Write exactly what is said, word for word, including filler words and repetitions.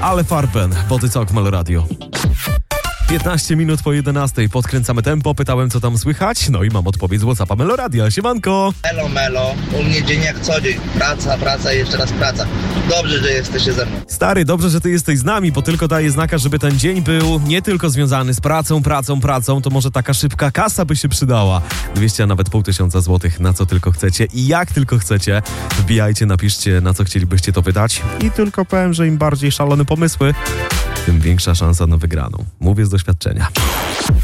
Ale Farben, Body Talk Melo Radio. piętnaście minut po jedenastej, podkręcamy tempo, pytałem co tam słychać, no i mam odpowiedź z WhatsAppa Melo Radio. Siemanko! Melo, melo, u mnie dzień jak co dzień, praca, praca i jeszcze raz praca. Dobrze, że jesteście ze mną. Stary, dobrze, że ty jesteś z nami, bo tylko daje znaka, żeby ten dzień był nie tylko związany z pracą, pracą, pracą, to może taka szybka kasa by się przydała. dwieście, a nawet pół tysiąca złotych, na co tylko chcecie i jak tylko chcecie. Wbijajcie, napiszcie, na co chcielibyście to wydać i tylko powiem, że im bardziej szalone pomysły, tym większa szansa na wygraną. Mówię z doświadczenia.